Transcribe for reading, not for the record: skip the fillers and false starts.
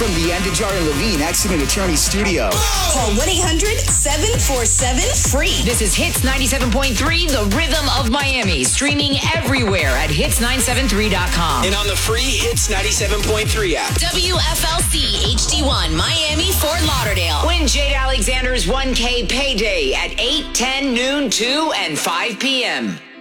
From the Andajar and Levine Accident Attorney Studio. Call 1-800-747-FREE. This is Hits 97.3, the rhythm of Miami. Streaming everywhere at hits973.com. And on the free Hits 97.3 app. WFLC HD1, Miami, Fort Lauderdale. Win Jade Alexander's 1K payday at 8, 10, noon, 2, and 5 p.m.